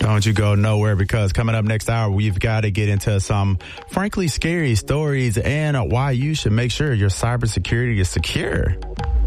Don't you go nowhere, because coming up next hour, we've got to get into some frankly scary stories and why you should make sure your cybersecurity is secure.